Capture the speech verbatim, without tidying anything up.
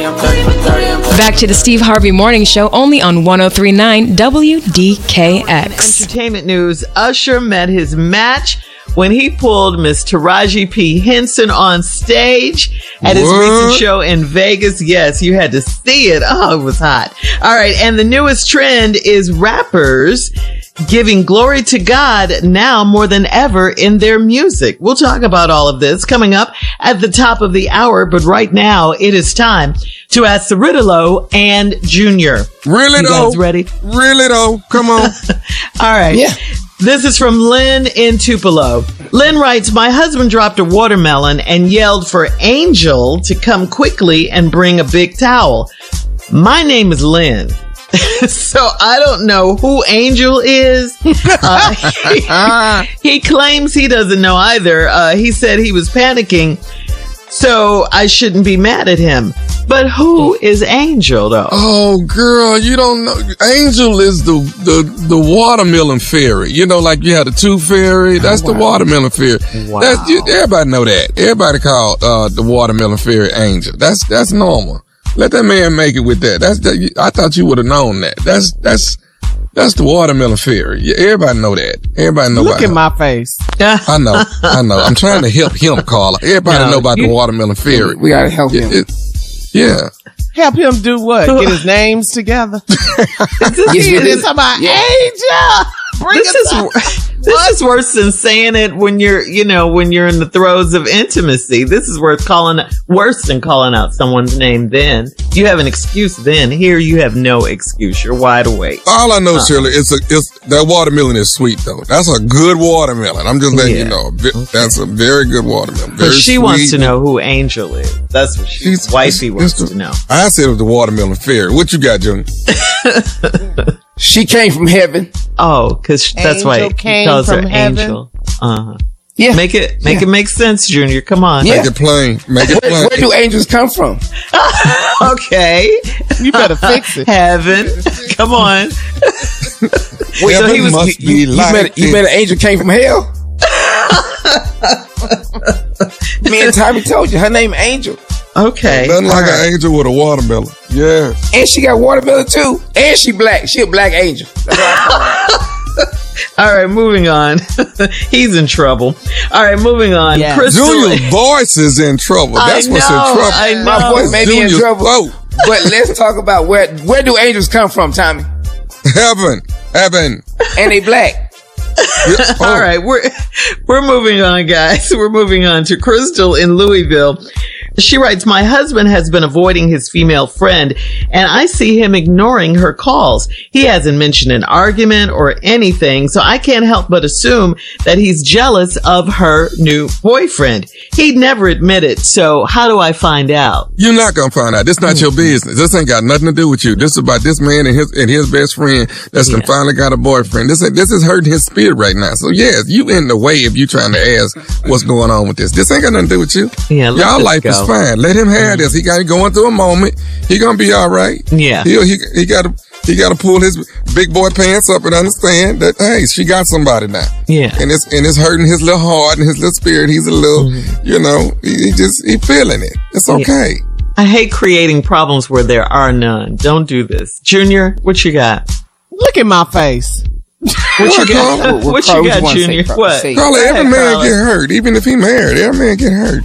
Back to the Steve Harvey Morning Show, only on one oh three point nine W D K X. Entertainment news. Usher met his match when he pulled Miss Taraji P. Henson on stage at his What? recent show in Vegas. Yes, you had to see it. Oh, it was hot. All right. And the newest trend is rappers giving glory to God now more than ever in their music. We'll talk about all of this coming up at the top of the hour. But right now, it is time to ask Cerritolo and Junior. Really You though? guys ready? Really though? Come on. All right. Yeah. This is from Lynn in Tupelo. Lynn writes, my husband dropped a watermelon and yelled for Angel to come quickly and bring a big towel. My name is Lynn. So I don't know who Angel is. Uh, he, he claims he doesn't know either. Uh, he said he was panicking, so I shouldn't be mad at him. But who is Angel, though? Oh, girl, you don't know. Angel is the, the, the watermelon fairy. You know, like you had the tooth fairy. That's Oh, wow. the watermelon fairy. Wow. That's, you, everybody know that. Everybody call uh, the watermelon fairy Angel. That's that's normal. Let that man make it with that. That's that. I thought you would have known that. That's that's that's the watermelon fairy. Yeah, everybody know that. Everybody know Look about at her. my face. I know. I know. I'm trying to help him, Carla. Everybody No, know about you- the watermelon fairy. We gotta help Yeah, him. it- yeah. Help him do what? Get his names together. This He's is- talking about Angel. Bring This us is up. this is worse than saying it when you're, you know, when you're in the throes of intimacy. This is worth calling worse than calling out someone's name. Then you have an excuse. Then here you have no excuse. You're wide awake. All I know, Shirley, it's a, it's that watermelon is sweet though. That's a good watermelon. I'm just letting Yeah. you know. Vi- That's a very good watermelon. But Very she sweet. wants to know who Angel is. That's what she's, She's- wifey it's- wants it's to know. I said it was the watermelon fairy. What you got, Junior? She came from heaven. Oh, because that's why Angel he came calls her from heaven? Angel. Uh-huh. Yeah. Make it make it make sense, Junior. Come on. Yeah. Make it plain. Make it Where, plain. where do angels come from? Okay. You better fix it. Heaven. Come on. Wait, so he Heaven was. must you, be you, like met, you this. met an angel came from hell. Me and Tommy told you her name Angel, Okay. Nothing like All right. an angel with a watermelon. Yeah. and she got watermelon too, and she black. She a black angel. That's what I call her. All right, moving on. He's in trouble. All right, moving on. Yeah. Crystal. Junior's voice is in trouble. I That's what's in know, trouble. I know. My voice may be in Junior's trouble, throat. but let's talk about where where do angels come from, Tommy? Heaven. Heaven. And they black. Yeah. Oh. All right, we're we're moving on, guys. We're moving on to Crystal in Louisville. She writes, my husband has been avoiding his female friend, and I see him ignoring her calls. He hasn't mentioned an argument or anything, so I can't help but assume that he's jealous of her new boyfriend. He'd never admit it, so how do I find out? You're not gonna find out. This not your business. This ain't got nothing to do with you. This is about this man and his and his best friend that's Yeah. finally got a boyfriend. This this is hurting his spirit right now. So yes, you in the way if you trying to ask what's going on with this. This ain't got nothing to do with you. Yeah, let Y'all this life go. is fine. Let him have this. He got going through a moment. He gonna be all right. Yeah. He he he got to he got to pull his big boy pants up and understand that hey, she got somebody now. Yeah. And it's and it's hurting his little heart and his little spirit. He's a little, Mm-hmm. you know, he, he just he feeling it. It's okay. I hate creating problems where there are none. Don't do this. Junior, what you got? Look at my face. What you Carla? got? What- what What Carla you got, wanna say, Junior? Carla? What? Say it. Carla, Go every ahead, man Carla. get hurt. Even if he married, every man get hurt.